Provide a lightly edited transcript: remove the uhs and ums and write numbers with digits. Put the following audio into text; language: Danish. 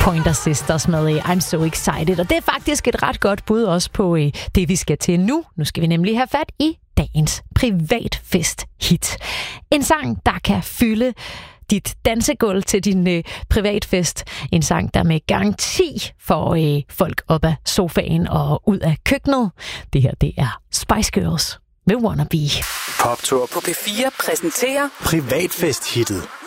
Pointer Sisters med I'm So Excited. Og det er faktisk et ret godt bud også på det, vi skal til nu. Nu skal vi nemlig have fat i dagens privatfest-hit. En sang, der kan fylde dit dansegulv til din privatfest. En sang, der med garanti får folk op af sofaen og ud af køkkenet. Det her, det er Spice Girls med Wannabe. Poptour på P4 præsenterer privatfest-hittet.